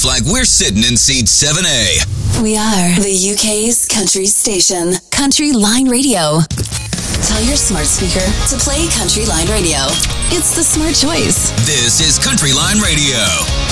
like we're sitting in seat 7A. We are the UK's country station, Country Line Radio. Tell your smart speaker to play Country Line Radio. It's the smart choice. This is Country Line Radio.